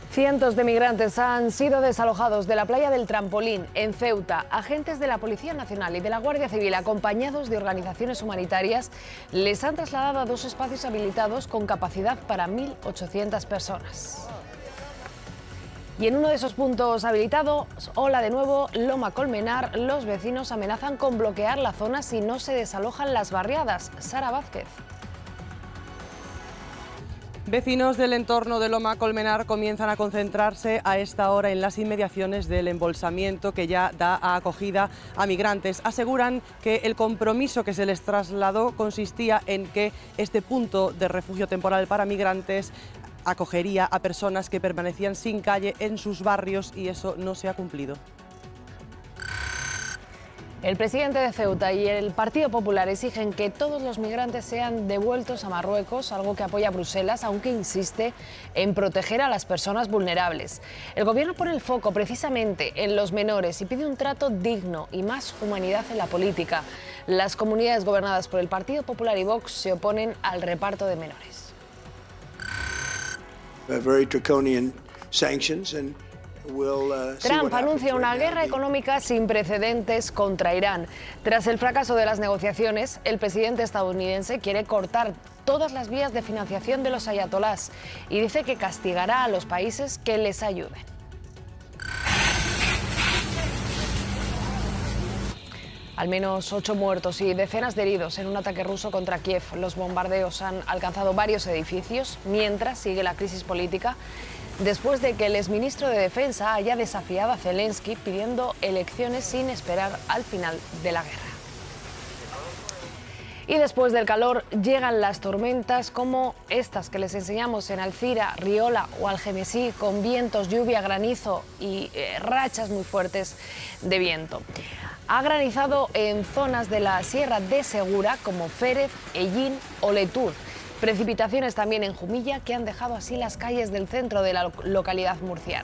Cientos de migrantes han sido desalojados de la playa del Trampolín, en Ceuta. Agentes de la Policía Nacional y de la Guardia Civil, acompañados de organizaciones humanitarias, les han trasladado a dos espacios habilitados con capacidad para 1.800 personas. Y en uno de esos puntos habilitados, hola de nuevo, Loma Colmenar, los vecinos amenazan con bloquear la zona si no se desalojan las barriadas. Sara Vázquez. Vecinos del entorno de Loma Colmenar comienzan a concentrarse a esta hora en las inmediaciones del embolsamiento que ya da acogida a migrantes. Aseguran que el compromiso que se les trasladó consistía en que este punto de refugio temporal para migrantes acogería a personas que permanecían sin calle en sus barrios y eso no se ha cumplido. El presidente de Ceuta y el Partido Popular exigen que todos los migrantes sean devueltos a Marruecos, algo que apoya Bruselas, aunque insiste en proteger a las personas vulnerables. El gobierno pone el foco precisamente en los menores y pide un trato digno y más humanidad en la política. Las comunidades gobernadas por el Partido Popular y Vox se oponen al reparto de menores. Trump anuncia una guerra económica sin precedentes contra Irán. Tras el fracaso de las negociaciones, el presidente estadounidense quiere cortar todas las vías de financiación de los ayatolás y dice que castigará a los países que les ayuden. Al menos 8 muertos y decenas de heridos en un ataque ruso contra Kiev. Los bombardeos han alcanzado varios edificios, mientras sigue la crisis política, después de que el exministro de Defensa haya desafiado a Zelensky pidiendo elecciones sin esperar al final de la guerra. Y después del calor llegan las tormentas como estas que les enseñamos en Alcira, Riola o Algemesí, con vientos, lluvia, granizo y rachas muy fuertes de viento. Ha granizado en zonas de la Sierra de Segura como Férez, Ellín o Letur. Precipitaciones también en Jumilla que han dejado así las calles del centro de la localidad murciana.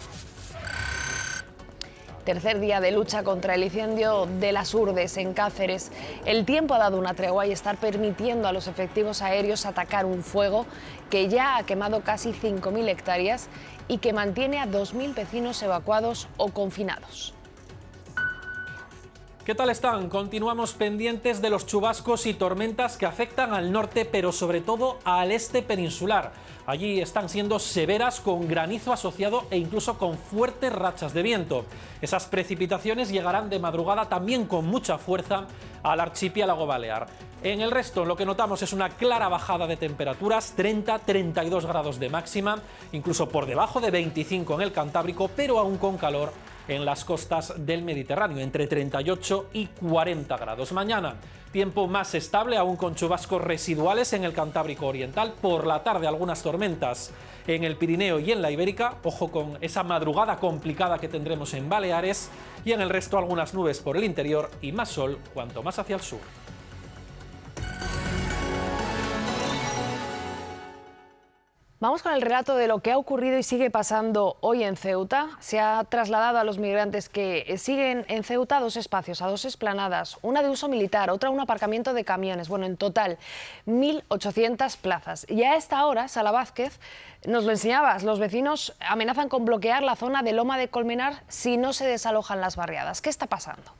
Tercer día de lucha contra el incendio de las Urdes en Cáceres. El tiempo ha dado una tregua y está permitiendo a los efectivos aéreos atacar un fuego que ya ha quemado casi 5.000 hectáreas y que mantiene a 2.000 vecinos evacuados o confinados. ¿Qué tal están? Continuamos pendientes de los chubascos y tormentas que afectan al norte, pero sobre todo al este peninsular. Allí están siendo severas, con granizo asociado e incluso con fuertes rachas de viento. Esas precipitaciones llegarán de madrugada también con mucha fuerza al archipiélago balear. En el resto lo que notamos es una clara bajada de temperaturas, 30-32 grados de máxima, incluso por debajo de 25 en el Cantábrico, pero aún con calor en las costas del Mediterráneo, entre 38 y 40 grados. Mañana, tiempo más estable, aún con chubascos residuales en el Cantábrico Oriental. Por la tarde, algunas tormentas en el Pirineo y en la Ibérica. Ojo con esa madrugada complicada que tendremos en Baleares. Y en el resto, algunas nubes por el interior y más sol cuanto más hacia el sur. Vamos con el relato de lo que ha ocurrido y sigue pasando hoy en Ceuta. Se ha trasladado a los migrantes que siguen en Ceuta a dos espacios, a dos explanadas, una de uso militar, otra un aparcamiento de camiones. Bueno, en total 1.800 plazas. Y a esta hora, Sara Vázquez, nos lo enseñabas, los vecinos amenazan con bloquear la zona de Loma de Colmenar si no se desalojan las barriadas. ¿Qué está pasando?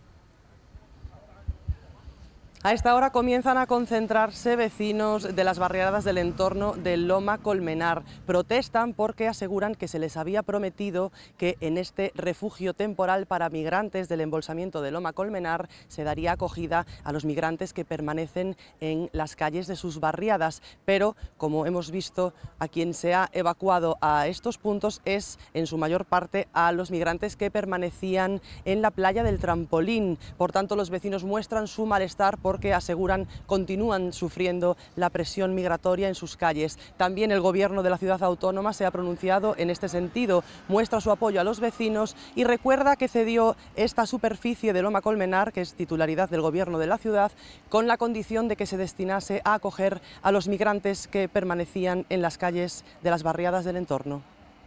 A esta hora comienzan a concentrarse vecinos de las barriadas del entorno de Loma Colmenar. Protestan porque aseguran que se les había prometido que en este refugio temporal para migrantes del embolsamiento de Loma Colmenar se daría acogida a los migrantes que permanecen en las calles de sus barriadas. Pero, como hemos visto, a quien se ha evacuado a estos puntos es, en su mayor parte, a los migrantes que permanecían en la playa del Trampolín. Por tanto, los vecinos muestran su malestar porque aseguran continúan sufriendo la presión migratoria en sus calles. También el gobierno de la ciudad autónoma se ha pronunciado en este sentido, muestra su apoyo a los vecinos y recuerda que cedió esta superficie de Loma Colmenar, que es titularidad del gobierno de la ciudad, con la condición de que se destinase a acoger a los migrantes que permanecían en las calles de las barriadas del entorno.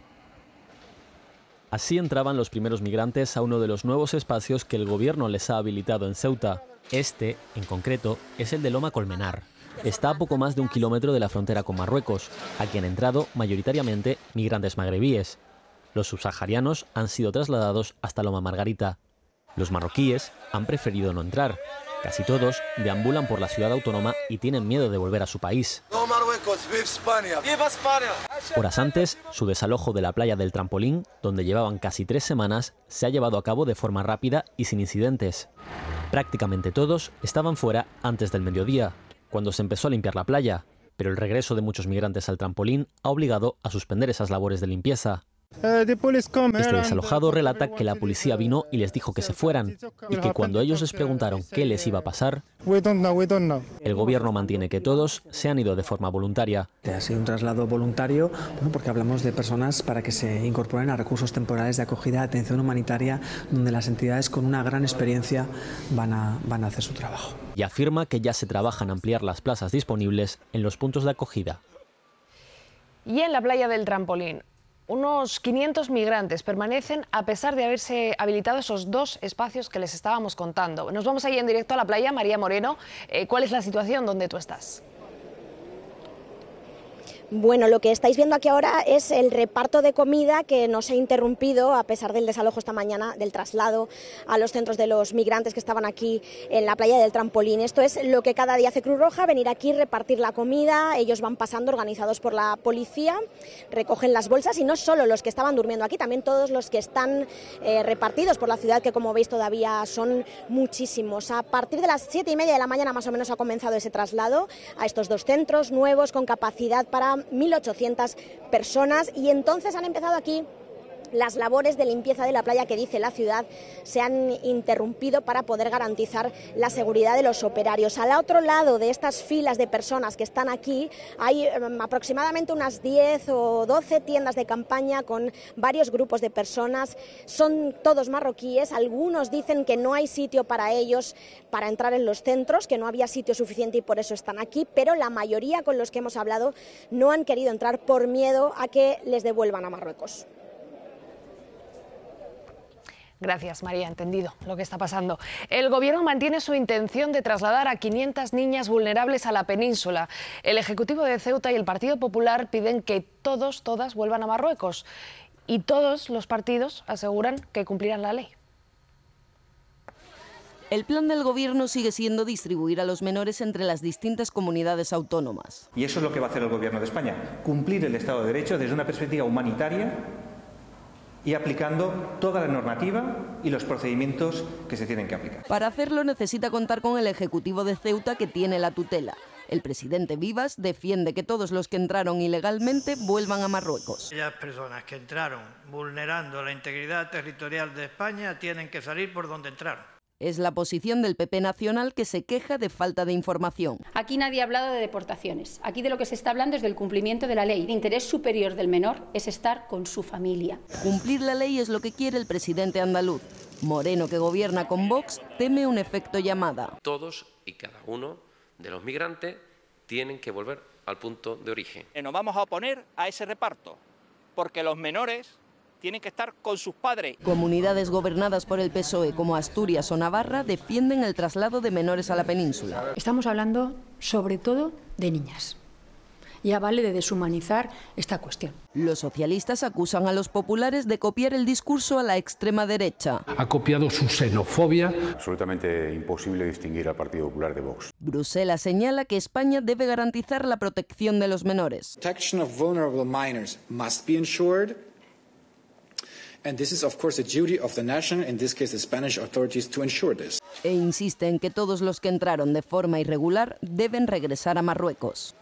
Así entraban los primeros migrantes a uno de los nuevos espacios que el gobierno les ha habilitado en Ceuta. Este, en concreto, es el de Loma Colmenar. Está a poco más de 1 kilómetro de la frontera con Marruecos. Aquí han entrado mayoritariamente migrantes magrebíes. Los subsaharianos han sido trasladados hasta Loma Margarita. Los marroquíes han preferido no entrar. Casi todos deambulan por la ciudad autónoma y tienen miedo de volver a su país. ¡No Marruecos! ¡Viva España! ¡Viva España! Horas antes, su desalojo de la playa del Trampolín, donde llevaban casi 3 semanas, se ha llevado a cabo de forma rápida y sin incidentes. Prácticamente todos estaban fuera antes del mediodía, cuando se empezó a limpiar la playa, pero el regreso de muchos migrantes al Trampolín ha obligado a suspender esas labores de limpieza. Este desalojado relata que la policía vino y les dijo que se fueran y que cuando ellos les preguntaron qué les iba a pasar, el gobierno mantiene que todos se han ido de forma voluntaria. Ha sido un traslado voluntario, porque hablamos de personas para que se incorporen a recursos temporales de acogida de atención humanitaria, donde las entidades con una gran experiencia van a hacer su trabajo. Y afirma que ya se trabaja en ampliar las plazas disponibles en los puntos de acogida. Y en la playa del Trampolín, unos 500 migrantes permanecen a pesar de haberse habilitado esos 2 espacios que les estábamos contando. Nos vamos ahí en directo a la playa. María Moreno, ¿cuál es la situación donde tú estás? Bueno, lo que estáis viendo aquí ahora es el reparto de comida que no se ha interrumpido a pesar del desalojo esta mañana, del traslado a los centros de los migrantes que estaban aquí en la playa del Trampolín. Esto es lo que cada día hace Cruz Roja, venir aquí, repartir la comida. Ellos van pasando organizados por la policía, recogen las bolsas y no solo los que estaban durmiendo aquí, también todos los que están repartidos por la ciudad, que como veis todavía son muchísimos. A partir de las 7:30 de la mañana más o menos ha comenzado ese traslado a estos 2 centros nuevos con capacidad para 1.800 personas y entonces han empezado aquí las labores de limpieza de la playa que, dice la ciudad, se han interrumpido para poder garantizar la seguridad de los operarios. Al otro lado de estas filas de personas que están aquí hay aproximadamente unas 10 o 12 tiendas de campaña con varios grupos de personas. Son todos marroquíes. Algunos dicen que no hay sitio para ellos para entrar en los centros, que no había sitio suficiente y por eso están aquí, pero la mayoría con los que hemos hablado no han querido entrar por miedo a que les devuelvan a Marruecos. Gracias, María. Entendido lo que está pasando. El Gobierno mantiene su intención de trasladar a 500 niñas vulnerables a la península. El Ejecutivo de Ceuta y el Partido Popular piden que todas vuelvan a Marruecos. Y todos los partidos aseguran que cumplirán la ley. El plan del Gobierno sigue siendo distribuir a los menores entre las distintas comunidades autónomas. Y eso es lo que va a hacer el Gobierno de España, cumplir el Estado de Derecho desde una perspectiva humanitaria y aplicando toda la normativa y los procedimientos que se tienen que aplicar. Para hacerlo necesita contar con el Ejecutivo de Ceuta, que tiene la tutela. El presidente Vivas defiende que todos los que entraron ilegalmente vuelvan a Marruecos. Aquellas personas que entraron vulnerando la integridad territorial de España tienen que salir por donde entraron. Es la posición del PP Nacional, que se queja de falta de información. Aquí nadie ha hablado de deportaciones. Aquí de lo que se está hablando es del cumplimiento de la ley. El interés superior del menor es estar con su familia. Cumplir la ley es lo que quiere el presidente andaluz. Moreno, que gobierna con Vox, teme un efecto llamada. Todos y cada uno de los migrantes tienen que volver al punto de origen. Nos vamos a oponer a ese reparto, porque los menores tienen que estar con sus padres. Comunidades gobernadas por el PSOE como Asturias o Navarra defienden el traslado de menores a la península. Estamos hablando sobre todo de niñas. Ya vale de deshumanizar esta cuestión. Los socialistas acusan a los populares de copiar el discurso a la extrema derecha. Ha copiado su xenofobia. Absolutamente imposible distinguir al Partido Popular de Vox. Bruselas señala que España debe garantizar la protección de los menores. Protection of vulnerable minors must be ensured. And this is, of course, the duty of the national, in this case the Spanish authorities, to ensure this. E insiste en que todos los que entraron de forma irregular deben regresar a Marruecos.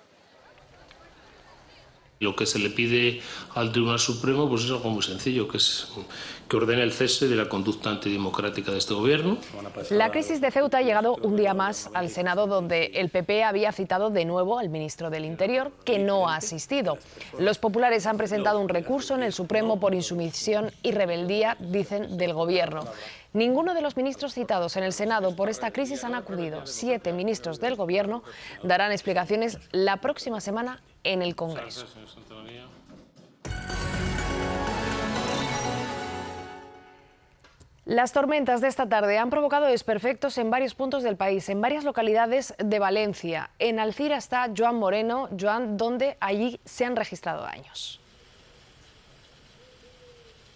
Lo que se le pide al Tribunal Supremo pues es algo muy sencillo, que es que ordene el cese de la conducta antidemocrática de este gobierno. La crisis de Ceuta ha llegado un día más al Senado, donde el PP había citado de nuevo al ministro del Interior, que no ha asistido. Los populares han presentado un recurso en el Supremo por insumisión y rebeldía, dicen, del Gobierno. Ninguno de los ministros citados en el Senado por esta crisis han acudido. 7 ministros del Gobierno darán explicaciones la próxima semana en el Congreso. Las tormentas de esta tarde han provocado desperfectos en varios puntos del país, en varias localidades de Valencia. En Alcira está Joan Moreno. Joan, donde allí se han registrado daños.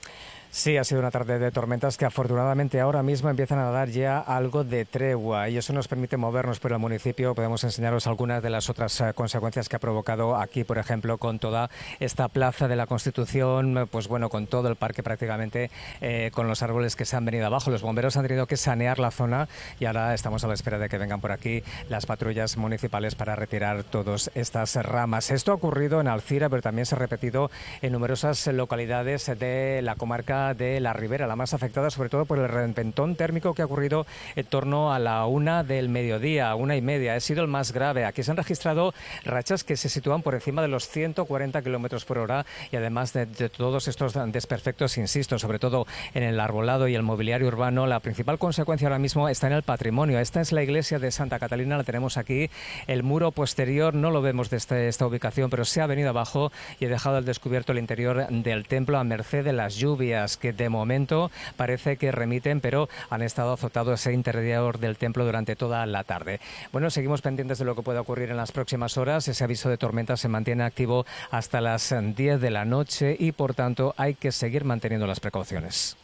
Sí, ha sido una tarde de tormentas que afortunadamente ahora mismo empiezan a dar ya algo de tregua y eso nos permite movernos por el municipio. Podemos enseñaros algunas de las otras consecuencias que ha provocado aquí, por ejemplo, con toda esta plaza de la Constitución, pues bueno, con todo el parque prácticamente, con los árboles que se han venido abajo. Los bomberos han tenido que sanear la zona y ahora estamos a la espera de que vengan por aquí las patrullas municipales para retirar todas estas ramas. Esto ha ocurrido en Alcira, pero también se ha repetido en numerosas localidades de la comarca de la Ribera, la más afectada sobre todo por el reventón térmico que ha ocurrido en torno a la 1 del mediodía, 1:30. Ha sido el más grave. Aquí se han registrado rachas que se sitúan por encima de los 140 kilómetros por hora y además de todos estos desperfectos, insisto, sobre todo en el arbolado y el mobiliario urbano, la principal consecuencia ahora mismo está en el patrimonio. Esta es la iglesia de Santa Catalina, la tenemos aquí. El muro posterior no lo vemos desde esta ubicación, pero se ha venido abajo y ha dejado al descubierto el interior del templo a merced de las lluvias que de momento parece que remiten, pero han estado azotados ese interior del templo durante toda la tarde. Bueno, seguimos pendientes de lo que pueda ocurrir en las próximas horas. Ese aviso de tormenta se mantiene activo hasta las 10 de la noche y, por tanto, hay que seguir manteniendo las precauciones.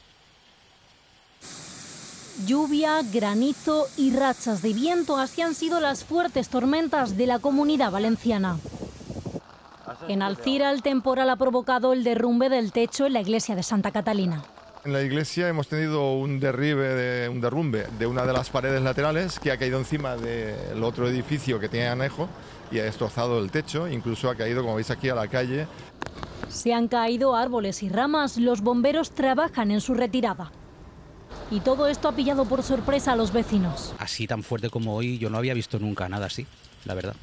Lluvia, granizo y rachas de viento, así han sido las fuertes tormentas de la Comunidad Valenciana. En Alcira, el temporal ha provocado el derrumbe del techo en la iglesia de Santa Catalina. En la iglesia hemos tenido un derrumbe de una de las paredes laterales que ha caído encima del otro edificio que tiene anejo y ha destrozado el techo, incluso ha caído, como veis aquí, a la calle. Se han caído árboles y ramas, los bomberos trabajan en su retirada. Y todo esto ha pillado por sorpresa a los vecinos. Así tan fuerte como hoy yo no había visto nunca nada así, la verdad.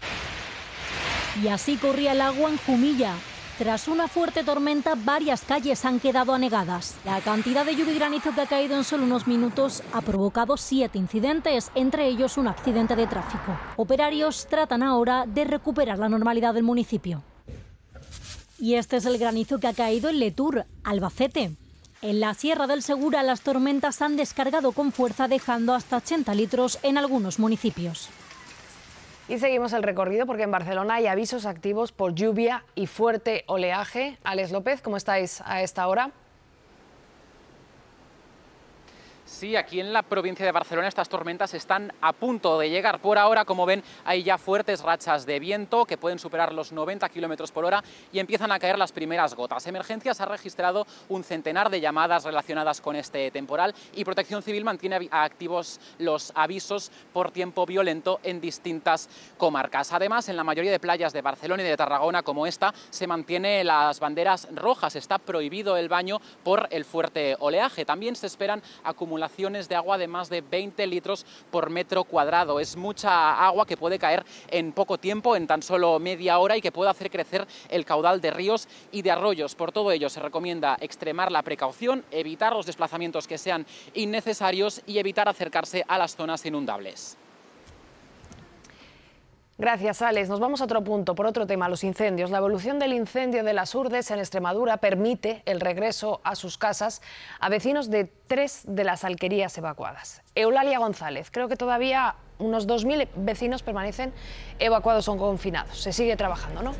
Y así corría el agua en Jumilla. Tras una fuerte tormenta, varias calles han quedado anegadas. La cantidad de lluvia y granizo que ha caído en solo unos minutos ha provocado 7 incidentes, entre ellos un accidente de tráfico. Operarios tratan ahora de recuperar la normalidad del municipio. Y este es el granizo que ha caído en Letur, Albacete. En la Sierra del Segura, las tormentas han descargado con fuerza, dejando hasta 80 litros en algunos municipios. Y seguimos el recorrido porque en Barcelona hay avisos activos por lluvia y fuerte oleaje. Alex López, ¿cómo estáis a esta hora? Sí, aquí en la provincia de Barcelona estas tormentas están a punto de llegar. Por ahora, como ven, hay ya fuertes rachas de viento que pueden superar los 90 kilómetros por hora y empiezan a caer las primeras gotas. Emergencias ha registrado un centenar de llamadas relacionadas con este temporal y Protección Civil mantiene activos los avisos por tiempo violento en distintas comarcas. Además, en la mayoría de playas de Barcelona y de Tarragona, como esta, se mantienen las banderas rojas. Está prohibido el baño por el fuerte oleaje. También se esperan acumulaciones de agua de más de 20 litros por metro cuadrado. Es mucha agua que puede caer en poco tiempo, en tan solo media hora, y que puede hacer crecer el caudal de ríos y de arroyos. Por todo ello, se recomienda extremar la precaución, evitar los desplazamientos que sean innecesarios y evitar acercarse a las zonas inundables. Gracias, Alex. Nos vamos a otro punto, por otro tema, los incendios. La evolución del incendio de las Urdes en Extremadura permite el regreso a sus casas a vecinos de 3 de las alquerías evacuadas. Eulalia González, creo que todavía unos 2.000 vecinos permanecen evacuados o confinados. Se sigue trabajando, ¿no?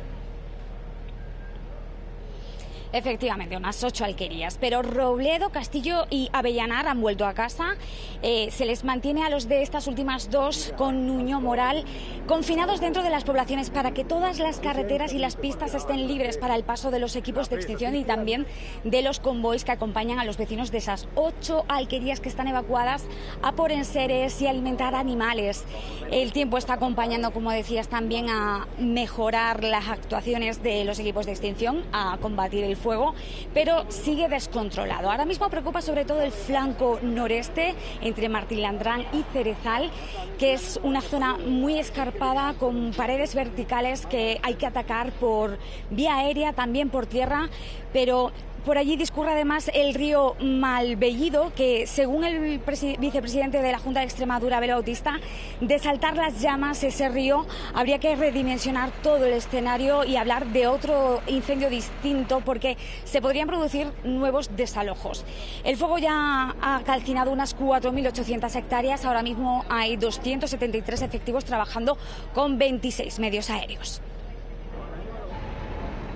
Efectivamente, unas 8 alquerías, pero Robledo, Castillo y Avellanar han vuelto a casa. Se les mantiene a los de estas últimas 2 con Nuño Moral confinados dentro de las poblaciones para que todas las carreteras y las pistas estén libres para el paso de los equipos de extinción y también de los convoys que acompañan a los vecinos de esas 8 alquerías que están evacuadas a por enseres y alimentar animales. El tiempo está acompañando, como decías, también a mejorar las actuaciones de los equipos de extinción, a combatir el fuego, pero sigue descontrolado. Ahora mismo preocupa sobre todo el flanco noreste entre Martilandrán y Cerezal, que es una zona muy escarpada con paredes verticales que hay que atacar por vía aérea, también por tierra, pero por allí discurre además el río Malvellido, que según el vicepresidente de la Junta de Extremadura, Abel Bautista, de saltar las llamas ese río habría que redimensionar todo el escenario y hablar de otro incendio distinto porque se podrían producir nuevos desalojos. El fuego ya ha calcinado unas 4.800 hectáreas, ahora mismo hay 273 efectivos trabajando con 26 medios aéreos.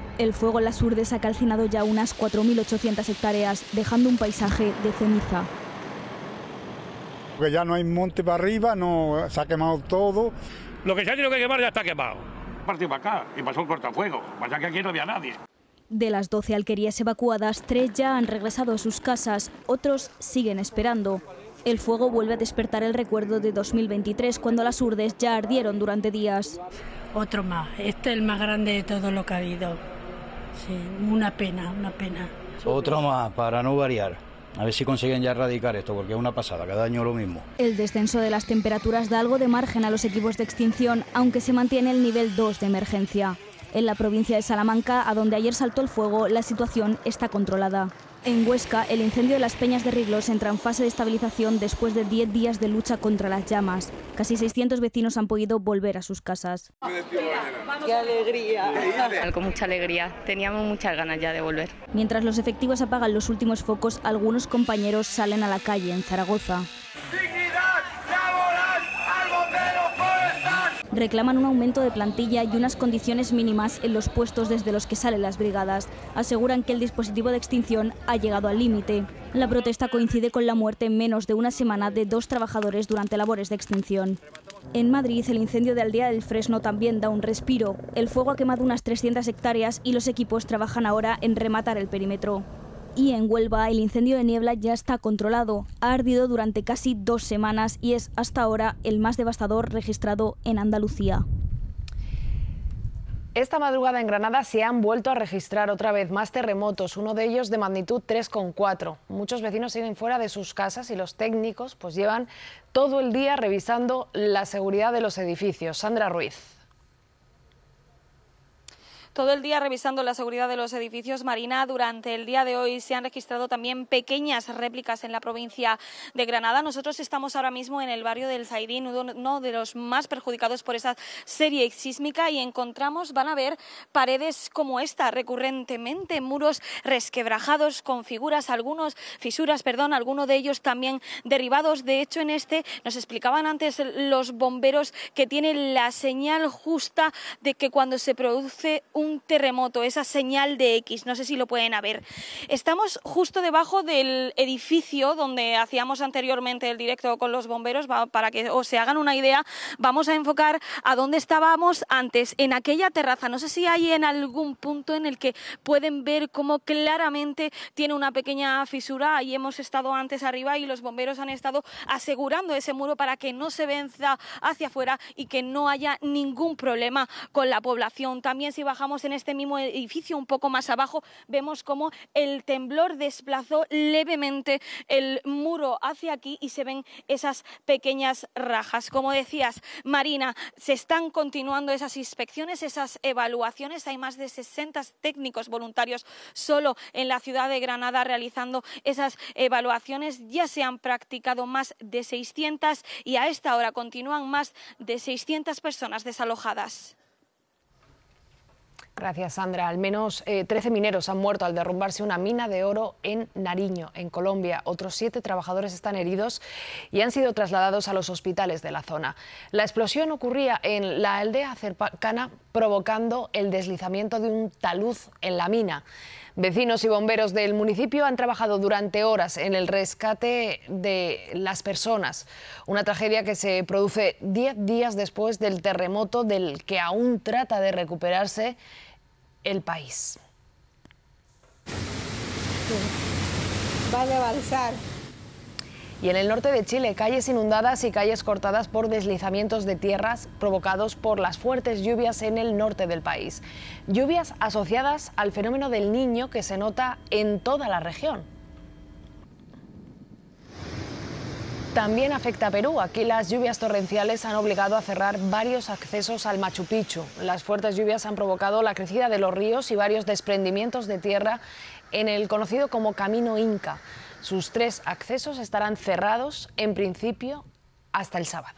El fuego en las Urdes ha calcinado ya unas 4.800 hectáreas, dejando un paisaje de ceniza. Porque ya no hay monte para arriba, no, se ha quemado todo. Lo que se ha tenido que quemar ya está quemado. Partió para acá y pasó un cortafuego. Pasa que aquí no había nadie. De las 12 alquerías evacuadas, 3 ya han regresado a sus casas, otros siguen esperando. El fuego vuelve a despertar el recuerdo de 2023, cuando las Urdes ya ardieron durante días. Otro más. Este es el más grande de todo lo que ha habido. Sí, una pena, una pena. Otro más, para no variar. A ver si consiguen ya erradicar esto, porque es una pasada, cada año lo mismo. El descenso de las temperaturas da algo de margen a los equipos de extinción, aunque se mantiene el nivel 2 de emergencia. En la provincia de Salamanca, a donde ayer saltó el fuego, la situación está controlada. En Huesca, el incendio de las Peñas de Riglos entra en fase de estabilización después de 10 días de lucha contra las llamas. Casi 600 vecinos han podido volver a sus casas. ¡Qué alegría! Con mucha alegría. Teníamos muchas ganas ya de volver. Mientras los efectivos apagan los últimos focos, algunos compañeros salen a la calle en Zaragoza. Reclaman un aumento de plantilla y unas condiciones mínimas en los puestos desde los que salen las brigadas. Aseguran que el dispositivo de extinción ha llegado al límite. La protesta coincide con la muerte en menos de una semana de 2 trabajadores durante labores de extinción. En Madrid, el incendio de Aldea del Fresno también da un respiro. El fuego ha quemado unas 300 hectáreas y los equipos trabajan ahora en rematar el perímetro. Y en Huelva, el incendio de Niebla ya está controlado. Ha ardido durante casi 2 semanas y es hasta ahora el más devastador registrado en Andalucía. Esta madrugada en Granada se han vuelto a registrar otra vez más terremotos, uno de ellos de magnitud 3,4. Muchos vecinos siguen fuera de sus casas y los técnicos pues llevan todo el día revisando la seguridad de los edificios. Sandra Ruiz. Todo el día revisando la seguridad de los edificios, Marina. Durante el día de hoy se han registrado también pequeñas réplicas en la provincia de Granada. Nosotros estamos ahora mismo en el barrio del Zaidín, uno de los más perjudicados por esa serie sísmica, y encontramos, van a ver, paredes como esta recurrentemente, muros resquebrajados con fisuras, algunos de ellos también derribados. De hecho, en este nos explicaban antes los bomberos que tiene la señal justa de que cuando se produce un terremoto, esa señal de X, no sé si lo pueden ver. Estamos justo debajo del edificio donde hacíamos anteriormente el directo con los bomberos. Para que os se hagan una idea, vamos a enfocar a dónde estábamos antes, en aquella terraza. No sé si hay en algún punto en el que pueden ver cómo claramente tiene una pequeña fisura. Ahí hemos estado antes arriba y los bomberos han estado asegurando ese muro para que no se venza hacia afuera y que no haya ningún problema con la población. También, si bajamos en este mismo edificio un poco más abajo, vemos cómo el temblor desplazó levemente el muro hacia aquí y se ven esas pequeñas rajas. Como decías, Marina, se están continuando esas inspecciones, esas evaluaciones. Hay más de 60 técnicos voluntarios solo en la ciudad de Granada realizando esas evaluaciones. Ya se han practicado más de 600 y a esta hora continúan más de 600 personas desalojadas. Gracias, Sandra. Al menos 13 mineros han muerto al derrumbarse una mina de oro en Nariño, en Colombia. Otros 7 trabajadores están heridos y han sido trasladados a los hospitales de la zona. La explosión ocurría en la aldea cercana, provocando el deslizamiento de un talud en la mina. Vecinos y bomberos del municipio han trabajado durante horas en el rescate de las personas. Una tragedia que se produce 10 días después del terremoto del que aún trata de recuperarse el país. Vale, balsar. Y en el norte de Chile, calles inundadas y calles cortadas por deslizamientos de tierras provocados por las fuertes lluvias en el norte del país. Lluvias asociadas al fenómeno del Niño que se nota en toda la región. También afecta a Perú. Aquí las lluvias torrenciales han obligado a cerrar varios accesos al Machu Picchu. Las fuertes lluvias han provocado la crecida de los ríos y varios desprendimientos de tierra en el conocido como Camino Inca. Sus 3 accesos estarán cerrados, en principio, hasta el sábado.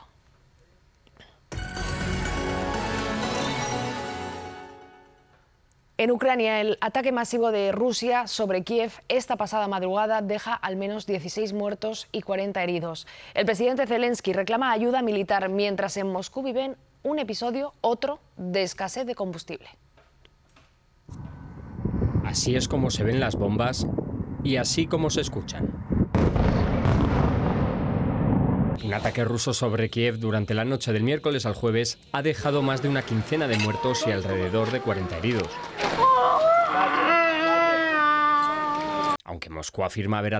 En Ucrania, el ataque masivo de Rusia sobre Kiev esta pasada madrugada deja al menos 16 muertos y 40 heridos. El presidente Zelensky reclama ayuda militar, mientras en Moscú viven un episodio, otro, de escasez de combustible. Así es como se ven las bombas y así como se escuchan. Un ataque ruso sobre Kiev durante la noche del miércoles al jueves ha dejado más de una quincena de muertos y alrededor de 40 heridos. Aunque Moscú afirma haber